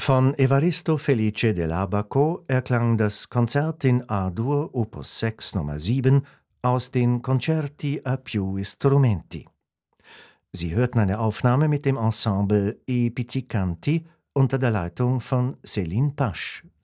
Von Evaristo Felice dell'Abaco erklang das Konzert in A-Dur Opus 6 Nummer 7 aus den Concerti a più strumenti. Sie hörten eine Aufnahme mit dem Ensemble I Pizzicanti unter der Leitung von Céline Pache.